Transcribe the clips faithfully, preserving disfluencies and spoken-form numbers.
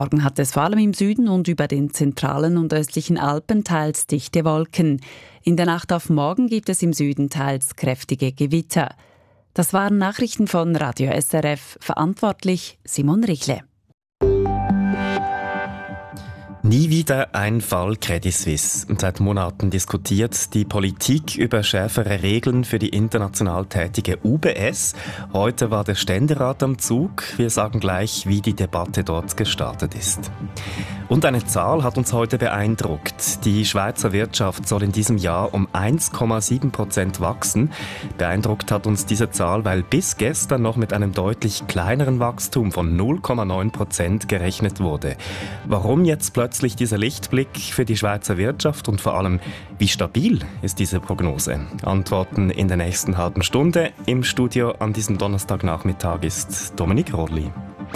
Morgen hat es vor allem im Süden und über den zentralen und östlichen Alpen teils dichte Wolken. In der Nacht auf morgen gibt es im Süden teils kräftige Gewitter. Das waren Nachrichten von Radio S R F, verantwortlich Simon Richle. Nie wieder ein Fall Credit Suisse. Seit Monaten diskutiert die Politik über schärfere Regeln für die international tätige U B S. Heute war der Ständerat am Zug. Wir sagen gleich, wie die Debatte dort gestartet ist. Und eine Zahl hat uns heute beeindruckt. Die Schweizer Wirtschaft soll in diesem Jahr um eins Komma sieben Prozent wachsen. Beeindruckt hat uns diese Zahl, weil bis gestern noch mit einem deutlich kleineren Wachstum von null Komma neun Prozent gerechnet wurde. Warum jetzt plötzlich dieser Lichtblick für die Schweizer Wirtschaft und vor allem, wie stabil ist diese Prognose? Antworten in der nächsten halben Stunde. Im Studio an diesem Donnerstagnachmittag ist Dominik Rodli.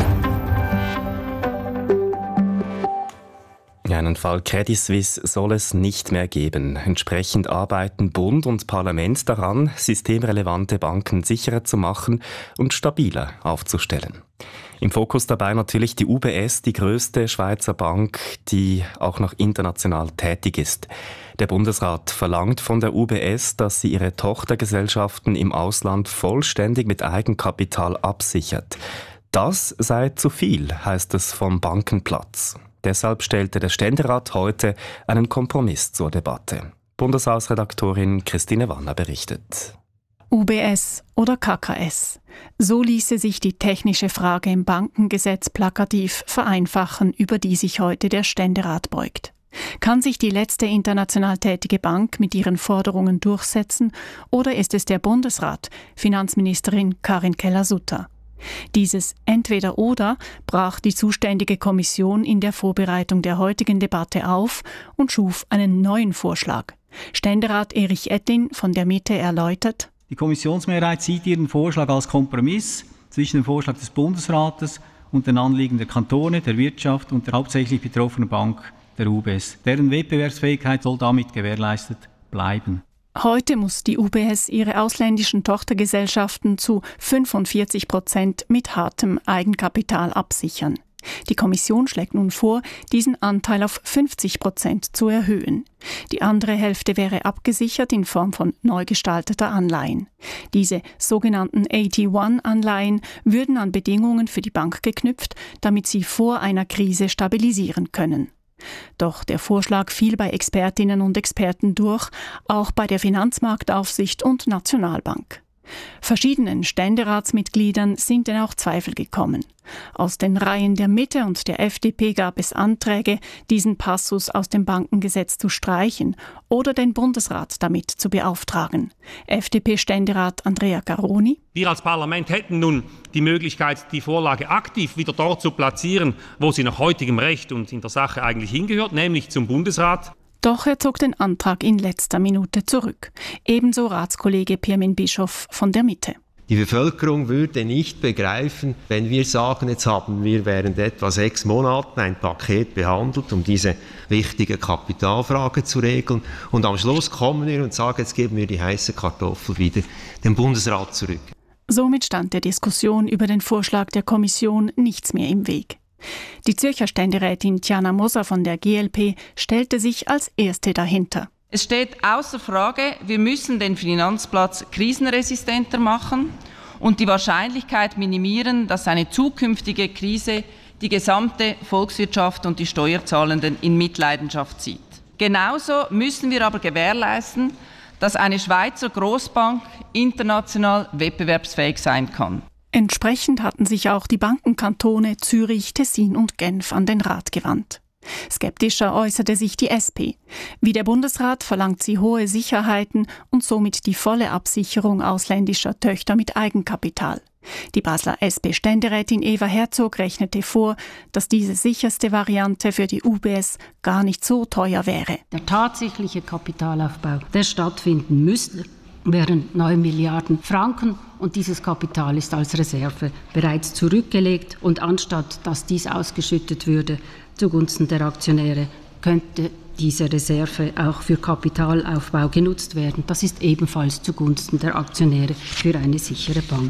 Einen Fall Credit Suisse soll es nicht mehr geben. Entsprechend arbeiten Bund und Parlament daran, systemrelevante Banken sicherer zu machen und stabiler aufzustellen. Im Fokus dabei natürlich die U B S, die grösste Schweizer Bank, die auch noch international tätig ist. Der Bundesrat verlangt von der U B S, dass sie ihre Tochtergesellschaften im Ausland vollständig mit Eigenkapital absichert. Das sei zu viel, heißt es vom Bankenplatz. Deshalb stellte der Ständerat heute einen Kompromiss zur Debatte. Bundeshausredaktorin Christine Wanner berichtet. U B S oder K K S. So ließe sich die technische Frage im Bankengesetz plakativ vereinfachen, über die sich heute der Ständerat beugt. Kann sich die letzte international tätige Bank mit ihren Forderungen durchsetzen oder ist es der Bundesrat, Finanzministerin Karin Keller-Sutter? Dieses Entweder-Oder brach die zuständige Kommission in der Vorbereitung der heutigen Debatte auf und schuf einen neuen Vorschlag. Ständerat Erich Ettin von der Mitte erläutert: Die Kommissionsmehrheit sieht ihren Vorschlag als Kompromiss zwischen dem Vorschlag des Bundesrates und den Anliegen der Kantone, der Wirtschaft und der hauptsächlich betroffenen Bank, der U B S. Deren Wettbewerbsfähigkeit soll damit gewährleistet bleiben. Heute muss die U B S ihre ausländischen Tochtergesellschaften zu fünfundvierzig Prozent mit hartem Eigenkapital absichern. Die Kommission schlägt nun vor, diesen Anteil auf fünfzig Prozent zu erhöhen. Die andere Hälfte wäre abgesichert in Form von neu gestalteter Anleihen. Diese sogenannten A T eins Anleihen würden an Bedingungen für die Bank geknüpft, damit sie vor einer Krise stabilisieren können. Doch der Vorschlag fiel bei Expertinnen und Experten durch, auch bei der Finanzmarktaufsicht und Nationalbank. Verschiedenen Ständeratsmitgliedern sind denn auch Zweifel gekommen. Aus den Reihen der Mitte und der F D P gab es Anträge, diesen Passus aus dem Bankengesetz zu streichen oder den Bundesrat damit zu beauftragen. F D P-Ständerat Andrea Caroni: Wir als Parlament hätten nun die Möglichkeit, die Vorlage aktiv wieder dort zu platzieren, wo sie nach heutigem Recht und in der Sache eigentlich hingehört, nämlich zum Bundesrat. Doch er zog den Antrag in letzter Minute zurück. Ebenso Ratskollege Pirmin Bischoff von der Mitte. Die Bevölkerung würde nicht begreifen, wenn wir sagen, jetzt haben wir während etwa sechs Monaten ein Paket behandelt, um diese wichtige Kapitalfrage zu regeln. Und am Schluss kommen wir und sagen, jetzt geben wir die heiße Kartoffel wieder dem Bundesrat zurück. Somit stand der Diskussion über den Vorschlag der Kommission nichts mehr im Weg. Die Zürcher Ständerätin Tiana Moser von der G L P stellte sich als Erste dahinter. Es steht außer Frage, wir müssen den Finanzplatz krisenresistenter machen und die Wahrscheinlichkeit minimieren, dass eine zukünftige Krise die gesamte Volkswirtschaft und die Steuerzahlenden in Mitleidenschaft zieht. Genauso müssen wir aber gewährleisten, dass eine Schweizer Grossbank international wettbewerbsfähig sein kann. Entsprechend hatten sich auch die Bankenkantone Zürich, Tessin und Genf an den Rat gewandt. Skeptischer äußerte sich die S P. Wie der Bundesrat verlangt sie hohe Sicherheiten und somit die volle Absicherung ausländischer Töchter mit Eigenkapital. Die Basler S P-Ständerätin Eva Herzog rechnete vor, dass diese sicherste Variante für die U B S gar nicht so teuer wäre. Der tatsächliche Kapitalaufbau, der stattfinden müsste, wären neun Milliarden Franken und dieses Kapital ist als Reserve bereits zurückgelegt und anstatt dass dies ausgeschüttet würde zugunsten der Aktionäre, könnte diese Reserve auch für Kapitalaufbau genutzt werden. Das ist ebenfalls zugunsten der Aktionäre für eine sichere Bank.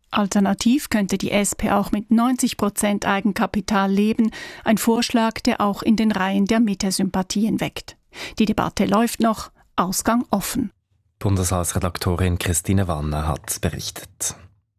Alternativ könnte die S P auch mit neunzig Prozent Eigenkapital leben, ein Vorschlag, der auch in den Reihen der Mitte Sympathien weckt. Die Debatte läuft noch, Ausgang offen. Bundeshausredaktorin Christine Wanner hat berichtet.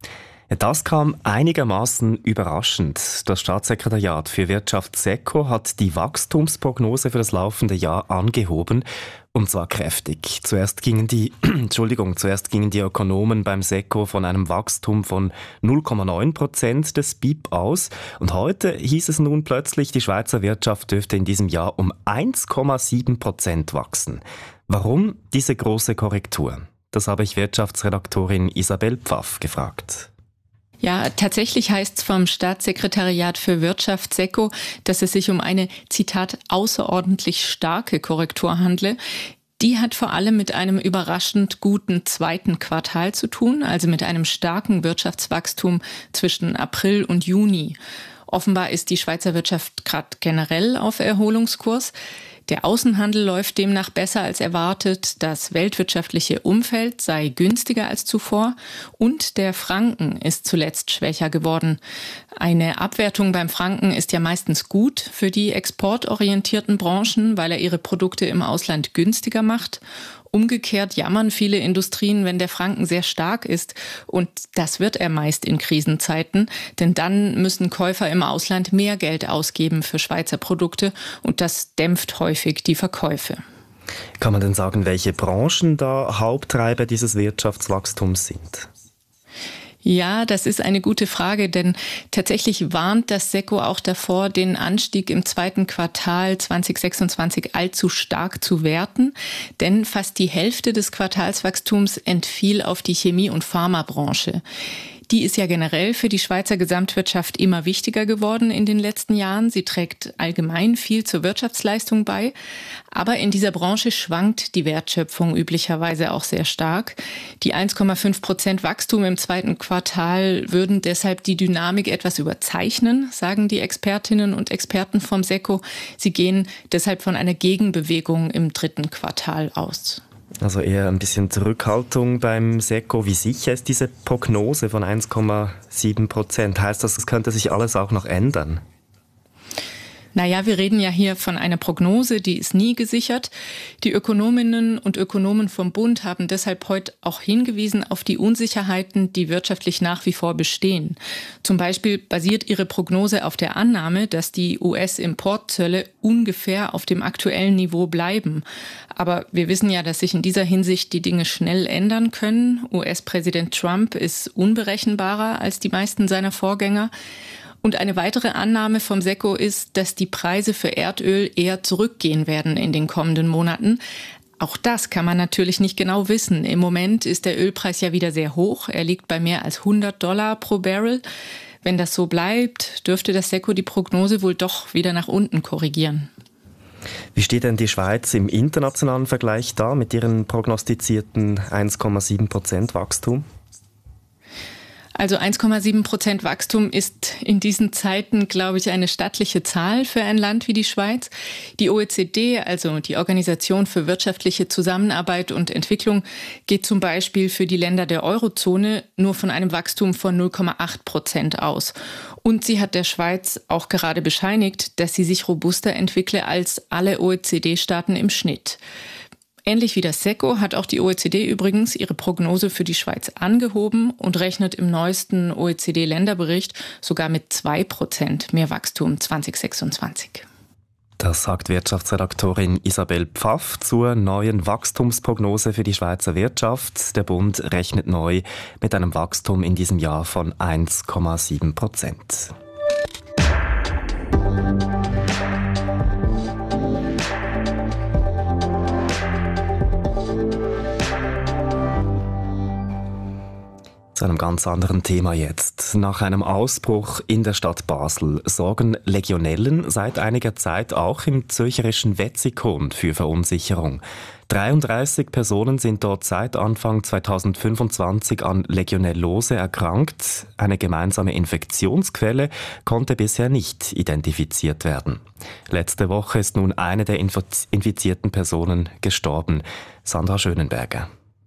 Das kam einigermaßen überraschend. Das Staatssekretariat für Wirtschaft SECO hat die Wachstumsprognose für das laufende Jahr angehoben, und zwar kräftig. Zuerst gingen die, Entschuldigung, zuerst gingen die Ökonomen beim SECO von einem Wachstum von null Komma neun Prozent des B I P aus, und heute hieß es nun plötzlich, die Schweizer Wirtschaft dürfte in diesem Jahr um eins Komma sieben Prozent wachsen. Warum diese große Korrektur? Das habe ich Wirtschaftsredaktorin Isabel Pfaff gefragt. Ja, tatsächlich heißt es vom Staatssekretariat für Wirtschaft SECO, dass es sich um eine, Zitat, außerordentlich starke Korrektur handle. Die hat vor allem mit einem überraschend guten zweiten Quartal zu tun, also mit einem starken Wirtschaftswachstum zwischen April und Juni. Offenbar ist die Schweizer Wirtschaft gerade generell auf Erholungskurs. Der Außenhandel läuft demnach besser als erwartet, das weltwirtschaftliche Umfeld sei günstiger als zuvor und der Franken ist zuletzt schwächer geworden. Eine Abwertung beim Franken ist ja meistens gut für die exportorientierten Branchen, weil er ihre Produkte im Ausland günstiger macht. Umgekehrt jammern viele Industrien, wenn der Franken sehr stark ist, und das wird er meist in Krisenzeiten, denn dann müssen Käufer im Ausland mehr Geld ausgeben für Schweizer Produkte und das dämpft häufig die Verkäufe. Kann man denn sagen, welche Branchen da Haupttreiber dieses Wirtschaftswachstums sind? Ja, das ist eine gute Frage, denn tatsächlich warnt das SECO auch davor, den Anstieg im zweiten Quartal zwanzig sechsundzwanzig allzu stark zu werten, denn fast die Hälfte des Quartalswachstums entfiel auf die Chemie- und Pharmabranche. Die ist ja generell für die Schweizer Gesamtwirtschaft immer wichtiger geworden in den letzten Jahren. Sie trägt allgemein viel zur Wirtschaftsleistung bei. Aber in dieser Branche schwankt die Wertschöpfung üblicherweise auch sehr stark. Die eins Komma fünf Prozent Wachstum im zweiten Quartal würden deshalb die Dynamik etwas überzeichnen, sagen die Expertinnen und Experten vom SECO. Sie gehen deshalb von einer Gegenbewegung im dritten Quartal aus. Also eher ein bisschen Zurückhaltung beim SECO. Wie sicher ist diese Prognose von eins Komma sieben Prozent? Heißt das, es könnte sich alles auch noch ändern? Naja, wir reden ja hier von einer Prognose, die ist nie gesichert. Die Ökonominnen und Ökonomen vom Bund haben deshalb heute auch hingewiesen auf die Unsicherheiten, die wirtschaftlich nach wie vor bestehen. Zum Beispiel basiert ihre Prognose auf der Annahme, dass die U S-Importzölle ungefähr auf dem aktuellen Niveau bleiben. Aber wir wissen ja, dass sich in dieser Hinsicht die Dinge schnell ändern können. U S-Präsident Trump ist unberechenbarer als die meisten seiner Vorgänger. Und eine weitere Annahme vom SECO ist, dass die Preise für Erdöl eher zurückgehen werden in den kommenden Monaten. Auch das kann man natürlich nicht genau wissen. Im Moment ist der Ölpreis ja wieder sehr hoch. Er liegt bei mehr als hundert Dollar pro Barrel. Wenn das so bleibt, dürfte das SECO die Prognose wohl doch wieder nach unten korrigieren. Wie steht denn die Schweiz im internationalen Vergleich da mit ihren prognostizierten eins Komma sieben Prozent Wachstum? Also eins Komma sieben Prozent Wachstum ist in diesen Zeiten, glaube ich, eine stattliche Zahl für ein Land wie die Schweiz. Die O E C D, also die Organisation für wirtschaftliche Zusammenarbeit und Entwicklung, geht zum Beispiel für die Länder der Eurozone nur von einem Wachstum von null Komma acht Prozent aus. Und sie hat der Schweiz auch gerade bescheinigt, dass sie sich robuster entwickle als alle O E C D-Staaten im Schnitt. Ähnlich wie das SECO hat auch die O E C D übrigens ihre Prognose für die Schweiz angehoben und rechnet im neuesten O E C D-Länderbericht sogar mit zwei Prozent mehr Wachstum zwanzig sechsundzwanzig. Das sagt Wirtschaftsredaktorin Isabel Pfaff zur neuen Wachstumsprognose für die Schweizer Wirtschaft. Der Bund rechnet neu mit einem Wachstum in diesem Jahr von eins Komma sieben Prozent. Zu einem ganz anderen Thema jetzt. Nach einem Ausbruch in der Stadt Basel sorgen Legionellen seit einiger Zeit auch im zürcherischen Wetzikon für Verunsicherung. dreiunddreißig Personen sind dort seit Anfang zweitausendfünfundzwanzig an Legionellose erkrankt. Eine gemeinsame Infektionsquelle konnte bisher nicht identifiziert werden. Letzte Woche ist nun eine der infizierten Personen gestorben. Sandra Schönenberger.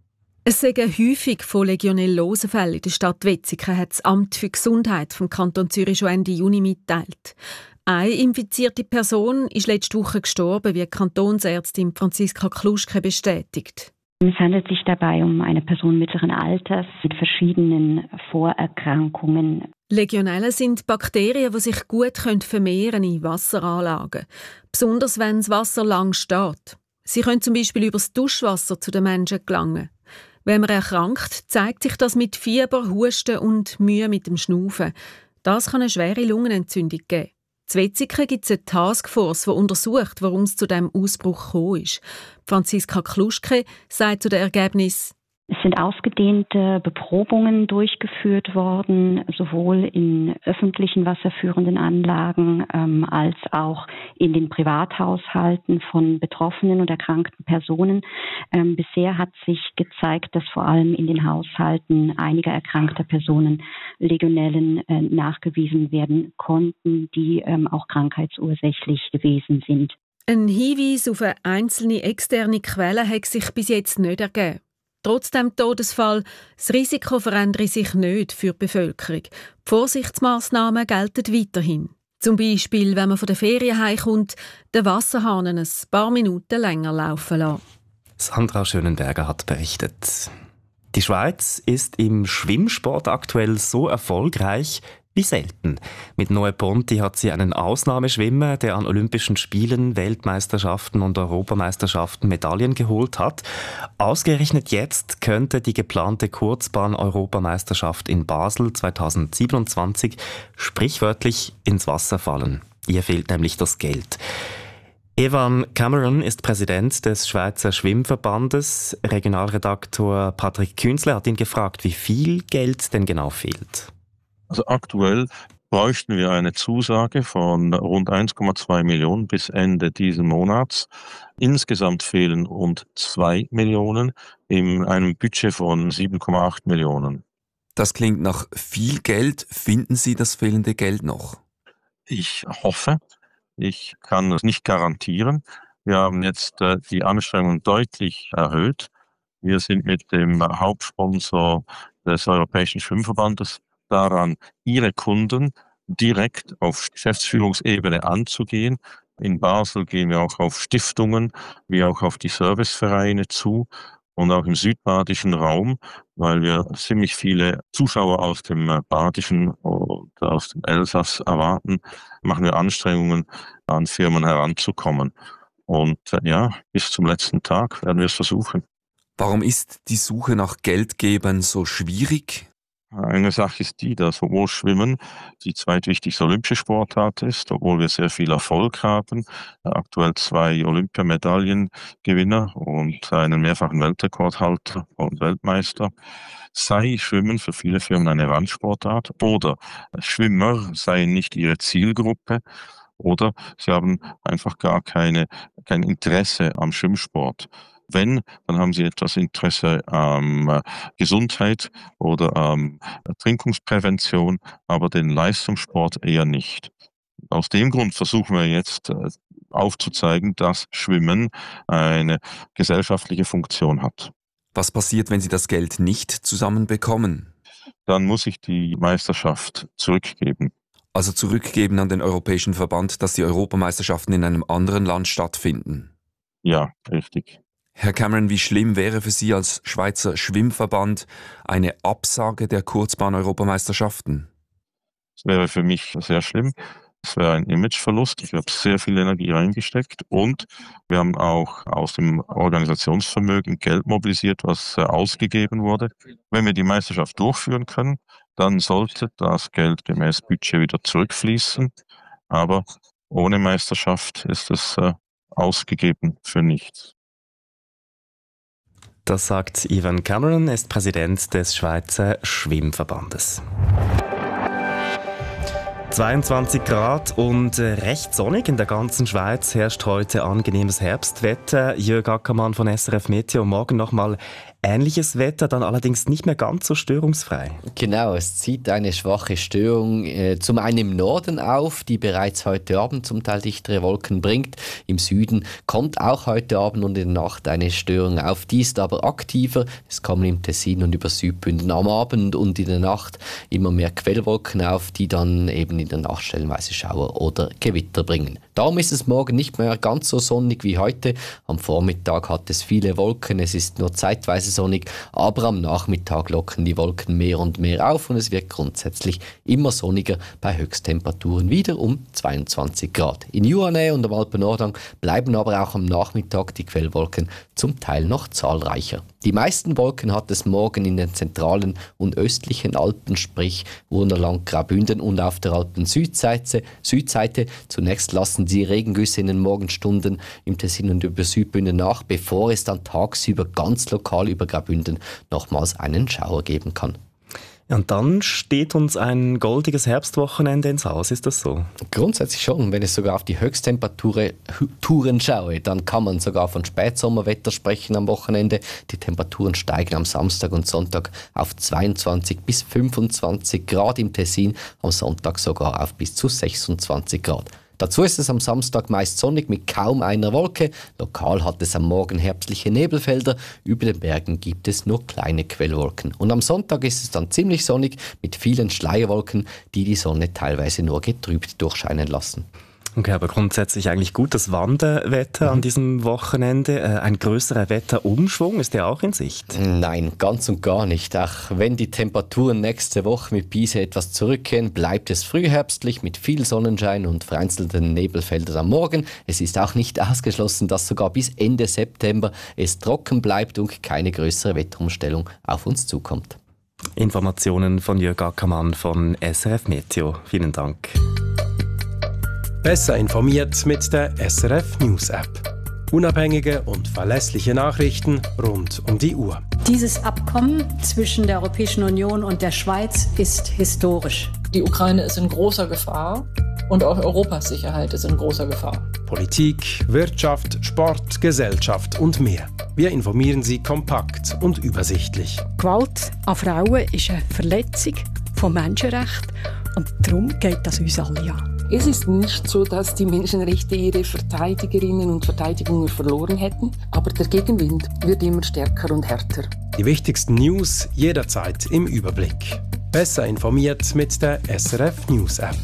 Es sind häufig von Legionellosenfällen in der Stadt Wetzikon, hat das Amt für Gesundheit vom Kanton Zürich schon Ende Juni mitteilt. Eine infizierte Person ist letzte Woche gestorben, wie die Kantonsärztin Franziska Kluschke bestätigt. Es handelt sich dabei um eine Person mittleren Alters mit verschiedenen Vorerkrankungen. Legionellen sind Bakterien, die sich gut vermehren in Wasseranlagen, besonders wenn das Wasser lang steht. Sie können zum Beispiel über das Duschwasser zu den Menschen gelangen. Wenn man erkrankt, zeigt sich das mit Fieber, Husten und Mühe mit dem Schnaufen. Das kann eine schwere Lungenentzündung geben. In Wetzikon gibt es eine Taskforce, die untersucht, warum es zu diesem Ausbruch gekommen ist. Franziska Kluschke sagt zu den Ergebnissen: Es sind ausgedehnte Beprobungen durchgeführt worden, sowohl in öffentlichen wasserführenden Anlagen ähm, als auch in den Privathaushalten von betroffenen und erkrankten Personen. Ähm, bisher hat sich gezeigt, dass vor allem in den Haushalten einiger erkrankter Personen Legionellen äh, nachgewiesen werden konnten, die ähm, auch krankheitsursächlich gewesen sind. Ein Hinweis auf eine einzelne externe Quelle hat sich bis jetzt nicht ergeben. Trotz dem Todesfall, das Risiko verändere sich nicht für die Bevölkerung. Die Vorsichtsmaßnahmen gelten weiterhin. Zum Beispiel, wenn man von der Ferien heimkommt, den Wasserhahn ein paar Minuten länger laufen lassen. Sandra Schönenberger hat berichtet. Die Schweiz ist im Schwimmsport aktuell so erfolgreich wie selten. Mit Noe Ponti hat sie einen Ausnahmeschwimmer, der an Olympischen Spielen, Weltmeisterschaften und Europameisterschaften Medaillen geholt hat. Ausgerechnet jetzt könnte die geplante Kurzbahn-Europameisterschaft in Basel zweitausendsiebenundzwanzig sprichwörtlich ins Wasser fallen. Ihr fehlt nämlich das Geld. Evan Cameron ist Präsident des Schweizer Schwimmverbandes. Regionalredaktor Patrick Künzle hat ihn gefragt, wie viel Geld denn genau fehlt. Also aktuell bräuchten wir eine Zusage von rund eins Komma zwei Millionen bis Ende diesen Monats. Insgesamt fehlen rund zwei Millionen in einem Budget von sieben Komma acht Millionen. Das klingt nach viel Geld. Finden Sie das fehlende Geld noch? Ich hoffe. Ich kann es nicht garantieren. Wir haben jetzt äh, die Anstrengungen deutlich erhöht. Wir sind mit dem Hauptsponsor des Europäischen Schwimmverbandes daran, ihre Kunden direkt auf Geschäftsführungsebene anzugehen. In Basel gehen wir auch auf Stiftungen, wie auch auf die Servicevereine zu und auch im südbadischen Raum, weil wir ziemlich viele Zuschauer aus dem Badischen und aus dem Elsass erwarten, machen wir Anstrengungen, an Firmen heranzukommen. Und ja, bis zum letzten Tag werden wir es versuchen. Warum ist die Suche nach Geldgebern so schwierig? Eine Sache ist die, dass obwohl Schwimmen die zweitwichtigste olympische Sportart ist, obwohl wir sehr viel Erfolg haben, aktuell zwei Olympiamedaillengewinner und einen mehrfachen Weltrekordhalter und Weltmeister, sei Schwimmen für viele Firmen eine Randsportart oder Schwimmer seien nicht ihre Zielgruppe oder sie haben einfach gar keine, kein Interesse am Schwimmsport. Wenn, dann haben sie etwas Interesse an ähm, Gesundheit oder ähm, Ertrinkungsprävention, aber den Leistungssport eher nicht. Aus dem Grund versuchen wir jetzt äh, aufzuzeigen, dass Schwimmen eine gesellschaftliche Funktion hat. Was passiert, wenn Sie das Geld nicht zusammenbekommen? Dann muss ich die Meisterschaft zurückgeben. Also zurückgeben an den Europäischen Verband, dass die Europameisterschaften in einem anderen Land stattfinden? Ja, richtig. Herr Cameron, wie schlimm wäre für Sie als Schweizer Schwimmverband eine Absage der Kurzbahn-Europameisterschaften? Das wäre für mich sehr schlimm. Es wäre ein Imageverlust. Ich habe sehr viel Energie reingesteckt und wir haben auch aus dem Organisationsvermögen Geld mobilisiert, was ausgegeben wurde. Wenn wir die Meisterschaft durchführen können, dann sollte das Geld gemäß Budget wieder zurückfließen. Aber ohne Meisterschaft ist es äh, ausgegeben für nichts. Das sagt Evan Cameron, er ist Präsident des Schweizer Schwimmverbandes. zweiundzwanzig Grad und recht sonnig in der ganzen Schweiz herrscht heute angenehmes Herbstwetter. Jörg Ackermann von S R F Meteo, morgen nochmal Ähnliches Wetter, dann allerdings nicht mehr ganz so störungsfrei. Genau, es zieht eine schwache Störung äh, zum einen im Norden auf, die bereits heute Abend zum Teil dichtere Wolken bringt. Im Süden kommt auch heute Abend und in der Nacht eine Störung auf. Die ist aber aktiver. Es kommen im Tessin und über Südbünden am Abend und in der Nacht immer mehr Quellwolken auf, die dann eben in der Nacht stellenweise Schauer oder Gewitter bringen. Darum ist es morgen nicht mehr ganz so sonnig wie heute. Am Vormittag hat es viele Wolken, es ist nur zeitweise sonnig, aber am Nachmittag lockern die Wolken mehr und mehr auf und es wird grundsätzlich immer sonniger bei Höchsttemperaturen wieder um zweiundzwanzig Grad. In Juannähe und am Alpen-Nordhang bleiben aber auch am Nachmittag die Quellwolken zum Teil noch zahlreicher. Die meisten Wolken hat es morgen in den zentralen und östlichen Alpen, sprich Urnerland, Graubünden und auf der Alpen-Südseite. Südseite. Zunächst lassen die Regengüsse in den Morgenstunden im Tessin und über Südbünden nach, bevor es dann tagsüber ganz lokal über Graubünden nochmals einen Schauer geben kann. Und dann steht uns ein goldiges Herbstwochenende ins Haus, ist das so? Grundsätzlich schon. Wenn ich sogar auf die Höchsttemperaturen Touren schaue, dann kann man sogar von Spätsommerwetter sprechen am Wochenende. Die Temperaturen steigen am Samstag und Sonntag auf zweiundzwanzig bis fünfundzwanzig Grad im Tessin, am Sonntag sogar auf bis zu sechsundzwanzig Grad. Dazu ist es am Samstag meist sonnig mit kaum einer Wolke. Lokal hat es am Morgen herbstliche Nebelfelder. Über den Bergen gibt es nur kleine Quellwolken. Und am Sonntag ist es dann ziemlich sonnig mit vielen Schleierwolken, die die Sonne teilweise nur getrübt durchscheinen lassen. Okay, aber grundsätzlich eigentlich gutes Wanderwetter mhm. an diesem Wochenende. Äh, ein größerer Wetterumschwung, ist der auch in Sicht? Nein, ganz und gar nicht. Auch wenn die Temperaturen nächste Woche mit Biese etwas zurückgehen, bleibt es frühherbstlich mit viel Sonnenschein und vereinzelten Nebelfeldern am Morgen. Es ist auch nicht ausgeschlossen, dass sogar bis Ende September es trocken bleibt und keine größere Wetterumstellung auf uns zukommt. Informationen von Jörg Ackermann von S R F Meteo. Vielen Dank. Besser informiert mit der S R F News App. Unabhängige und verlässliche Nachrichten rund um die Uhr. Dieses Abkommen zwischen der Europäischen Union und der Schweiz ist historisch. Die Ukraine ist in großer Gefahr und auch Europas Sicherheit ist in großer Gefahr. Politik, Wirtschaft, Sport, Gesellschaft und mehr. Wir informieren Sie kompakt und übersichtlich. Gewalt an Frauen ist eine Verletzung von Menschenrechten und darum geht das uns alle an. Es ist nicht so, dass die Menschenrechte ihre Verteidigerinnen und Verteidigungen verloren hätten, aber der Gegenwind wird immer stärker und härter. Die wichtigsten News jederzeit im Überblick. Besser informiert mit der S R F News App.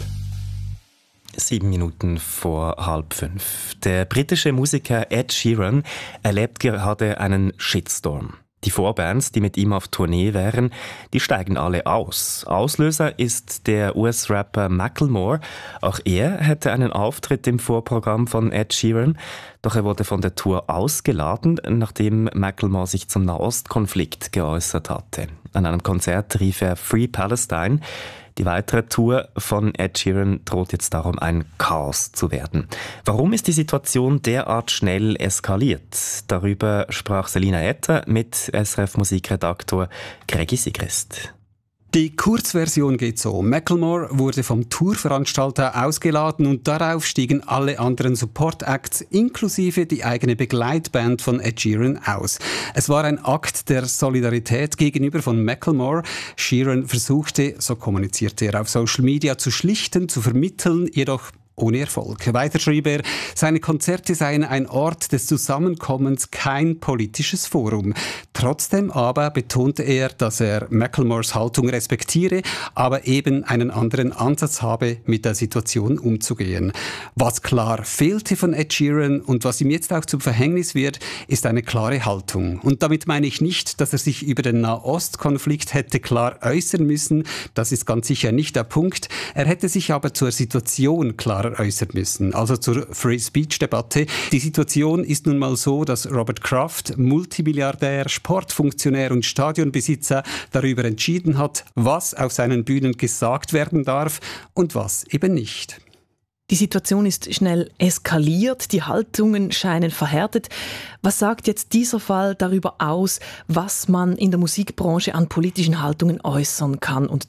Sieben Minuten vor halb fünf. Der britische Musiker Ed Sheeran erlebt gerade einen Shitstorm. Die Vorbands, die mit ihm auf Tournee wären, die steigen alle aus. Auslöser ist der U S-Rapper Macklemore. Auch er hätte einen Auftritt im Vorprogramm von Ed Sheeran, doch er wurde von der Tour ausgeladen, nachdem Macklemore sich zum Nahostkonflikt geäußert hatte. An einem Konzert rief er Free Palestine. Die weitere Tour von Ed Sheeran droht jetzt darum, ein Chaos zu werden. Warum ist die Situation derart schnell eskaliert? Darüber sprach Selina Etter mit S R F-Musikredaktor Gregi Sigrist. Die Kurzversion geht so. Macklemore wurde vom Tourveranstalter ausgeladen und darauf stiegen alle anderen Support-Acts inklusive die eigene Begleitband von Ed Sheeran aus. Es war ein Akt der Solidarität gegenüber von Macklemore. Sheeran versuchte, so kommunizierte er auf Social Media, zu schlichten, zu vermitteln, jedoch ohne Erfolg. Weiter schrieb er, seine Konzerte seien ein Ort des Zusammenkommens, kein politisches Forum. Trotzdem aber betonte er, dass er Macklemores Haltung respektiere, aber eben einen anderen Ansatz habe, mit der Situation umzugehen. Was klar fehlte von Ed Sheeran und was ihm jetzt auch zum Verhängnis wird, ist eine klare Haltung. Und damit meine ich nicht, dass er sich über den Nahostkonflikt hätte klar äußern müssen. Das ist ganz sicher nicht der Punkt. Er hätte sich aber zur Situation klar äußern müssen, also zur Free-Speech-Debatte. Die Situation ist nun mal so, dass Robert Kraft, Multimilliardär, Sportfunktionär und Stadionbesitzer, darüber entschieden hat, was auf seinen Bühnen gesagt werden darf und was eben nicht. Die Situation ist schnell eskaliert, die Haltungen scheinen verhärtet. Was sagt jetzt dieser Fall darüber aus, was man in der Musikbranche an politischen Haltungen äußern kann und darf?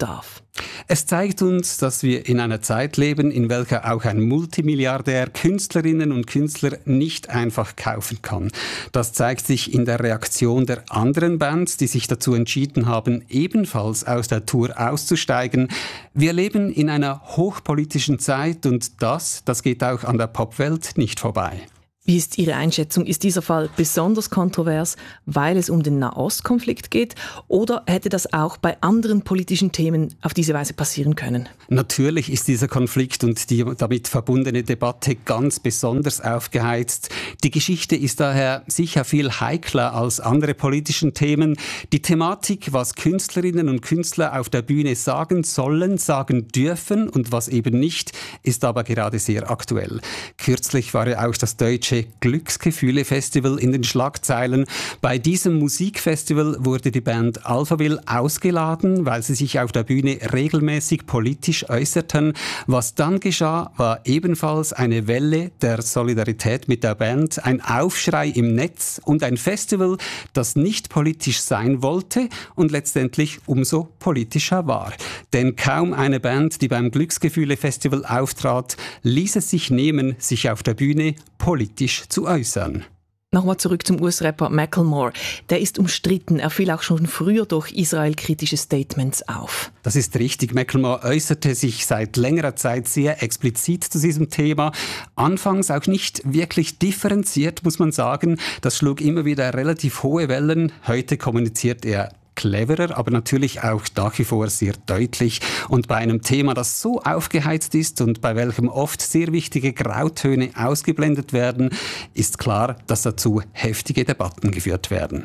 Es zeigt uns, dass wir in einer Zeit leben, in welcher auch ein Multimilliardär Künstlerinnen und Künstler nicht einfach kaufen kann. Das zeigt sich in der Reaktion der anderen Bands, die sich dazu entschieden haben, ebenfalls aus der Tour auszusteigen. Wir leben in einer hochpolitischen Zeit und das, das geht auch an der Popwelt nicht vorbei. Wie ist Ihre Einschätzung? Ist dieser Fall besonders kontrovers, weil es um den Nahostkonflikt geht? Oder hätte das auch bei anderen politischen Themen auf diese Weise passieren können? Natürlich ist dieser Konflikt und die damit verbundene Debatte ganz besonders aufgeheizt. Die Geschichte ist daher sicher viel heikler als andere politische Themen. Die Thematik, was Künstlerinnen und Künstler auf der Bühne sagen sollen, sagen dürfen und was eben nicht, ist aber gerade sehr aktuell. Kürzlich war ja auch das deutsche Glücksgefühle-Festival in den Schlagzeilen. Bei diesem Musikfestival wurde die Band Alphaville ausgeladen, weil sie sich auf der Bühne regelmäßig politisch äußerten. Was dann geschah, war ebenfalls eine Welle der Solidarität mit der Band, ein Aufschrei im Netz und ein Festival, das nicht politisch sein wollte und letztendlich umso politischer war. Denn kaum eine Band, die beim Glücksgefühle-Festival auftrat, ließ es sich nehmen, sich auf der Bühne politisch zu äußern. Nochmal zurück zum U S-Rapper Macklemore. Der ist umstritten. Er fiel auch schon früher durch israelkritische Statements auf. Das ist richtig. Macklemore äußerte sich seit längerer Zeit sehr explizit zu diesem Thema. Anfangs auch nicht wirklich differenziert, muss man sagen. Das schlug immer wieder relativ hohe Wellen. Heute kommuniziert er cleverer, aber natürlich auch nach wie vor sehr deutlich. Und bei einem Thema, das so aufgeheizt ist und bei welchem oft sehr wichtige Grautöne ausgeblendet werden, ist klar, dass dazu heftige Debatten geführt werden.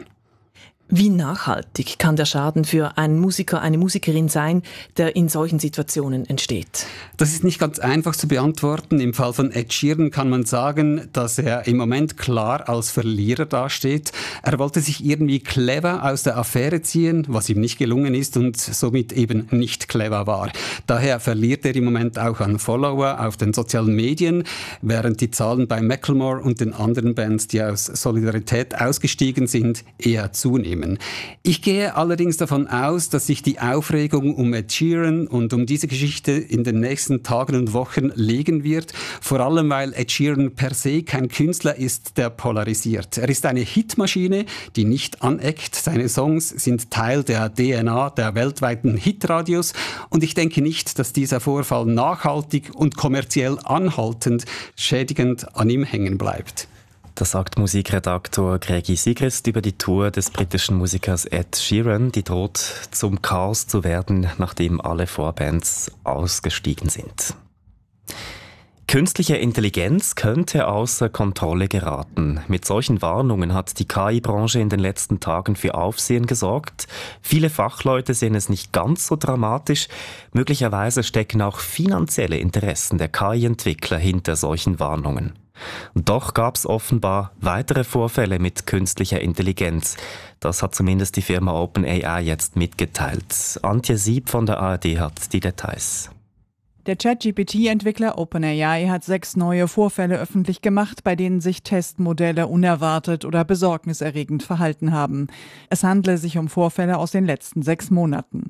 Wie nachhaltig kann der Schaden für einen Musiker, eine Musikerin sein, der in solchen Situationen entsteht? Das ist nicht ganz einfach zu beantworten. Im Fall von Ed Sheeran kann man sagen, dass er im Moment klar als Verlierer dasteht. Er wollte sich irgendwie clever aus der Affäre ziehen, was ihm nicht gelungen ist und somit eben nicht clever war. Daher verliert er im Moment auch an Follower auf den sozialen Medien, während die Zahlen bei Macklemore und den anderen Bands, die aus Solidarität ausgestiegen sind, eher zunehmen. Ich gehe allerdings davon aus, dass sich die Aufregung um Ed Sheeran und um diese Geschichte in den nächsten Tagen und Wochen legen wird. Vor allem, weil Ed Sheeran per se kein Künstler ist, der polarisiert. Er ist eine Hitmaschine, die nicht aneckt. Seine Songs sind Teil der D N A der weltweiten Hitradios. Und ich denke nicht, dass dieser Vorfall nachhaltig und kommerziell anhaltend schädigend an ihm hängen bleibt. Das sagt Musikredaktor Gregi Sigrist über die Tour des britischen Musikers Ed Sheeran, die droht zum Chaos zu werden, nachdem alle Vorbands ausgestiegen sind. Künstliche Intelligenz könnte außer Kontrolle geraten. Mit solchen Warnungen hat die K I-Branche in den letzten Tagen für Aufsehen gesorgt. Viele Fachleute sehen es nicht ganz so dramatisch. Möglicherweise stecken auch finanzielle Interessen der K I-Entwickler hinter solchen Warnungen. Und doch gab es offenbar weitere Vorfälle mit künstlicher Intelligenz. Das hat zumindest die Firma OpenAI jetzt mitgeteilt. Antje Sieb von der A R D hat die Details. Der ChatGPT Entwickler OpenAI hat sechs neue Vorfälle öffentlich gemacht, bei denen sich Testmodelle unerwartet oder besorgniserregend verhalten haben. Es handle sich um Vorfälle aus den letzten sechs Monaten.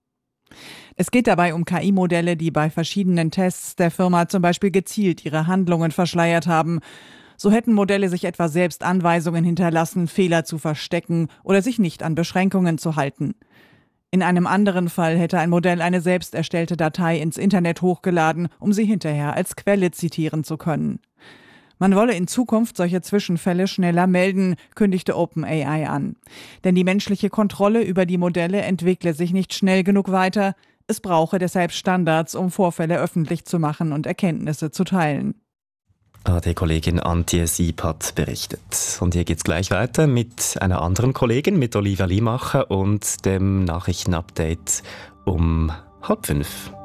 Es geht dabei um K I-Modelle, die bei verschiedenen Tests der Firma zum Beispiel gezielt ihre Handlungen verschleiert haben. So hätten Modelle sich etwa selbst Anweisungen hinterlassen, Fehler zu verstecken oder sich nicht an Beschränkungen zu halten. In einem anderen Fall hätte ein Modell eine selbst erstellte Datei ins Internet hochgeladen, um sie hinterher als Quelle zitieren zu können. Man wolle in Zukunft solche Zwischenfälle schneller melden, kündigte OpenAI an. Denn die menschliche Kontrolle über die Modelle entwickle sich nicht schnell genug weiter. Es brauche deshalb Standards, um Vorfälle öffentlich zu machen und Erkenntnisse zu teilen. A R D-Kollegin Antje Sieb hat berichtet. Und hier geht's gleich weiter mit einer anderen Kollegin, mit Olivia Limacher und dem Nachrichtenupdate um halb fünf.